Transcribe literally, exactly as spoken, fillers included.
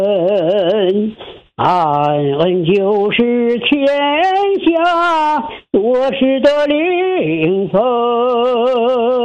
安恩就是天下。 我是的灵魂。